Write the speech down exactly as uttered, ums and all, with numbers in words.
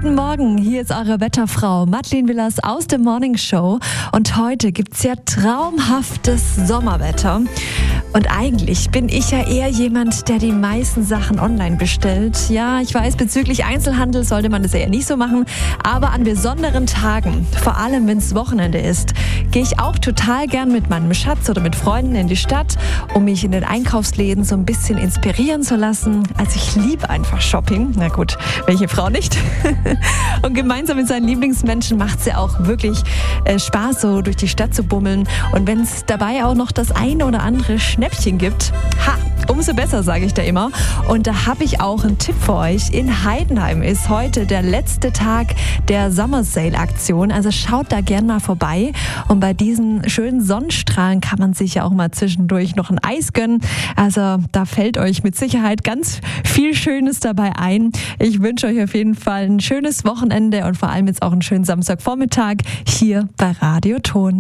Guten Morgen, hier ist eure Wetterfrau Madeleine Willers aus der Morning Show und heute gibt's ja traumhaftes Sommerwetter. Und eigentlich bin ich ja eher jemand, der die meisten Sachen online bestellt. Ja, ich weiß, bezüglich Einzelhandel sollte man das eher nicht so machen, aber an besonderen Tagen, vor allem wenn es Wochenende ist, gehe ich auch total gern mit meinem Schatz oder mit Freunden in die Stadt, um mich in den Einkaufsläden so ein bisschen inspirieren zu lassen. Also ich liebe einfach Shopping. Na gut, welche Frau nicht? Und gemeinsam mit seinen Lieblingsmenschen macht es ja auch wirklich äh, Spaß, so durch die Stadt zu bummeln. Und wenn es dabei auch noch das eine oder andere Schnäppchen gibt, ha, umso besser, sage ich da immer. Und da habe ich auch einen Tipp für euch. In Heidenheim ist heute der letzte Tag der Summer Sale Aktion. Also schaut da gern mal vorbei. Und bei diesen schönen Sonnenstrahlen kann man sich ja auch mal zwischendurch noch ein Eis gönnen. Also da fällt euch mit Sicherheit ganz viel Schönes dabei ein. Ich wünsche euch auf jeden Fall ein schönes Wochenende und vor allem jetzt auch einen schönen Samstagvormittag hier bei Radio Ton.